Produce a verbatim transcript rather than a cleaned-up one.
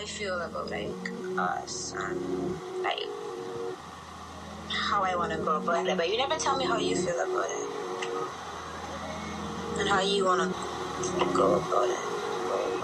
I feel about like us and like how I want to go about it. But you never tell me how you feel about it and how you want to go about it.